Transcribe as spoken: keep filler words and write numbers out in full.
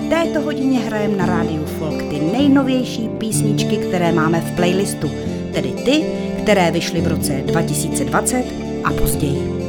v této hodině hrajeme na rádiu Folk ty nejnovější písničky, které máme v playlistu, tedy ty, které vyšly v roce dva tisíce dvacet a později.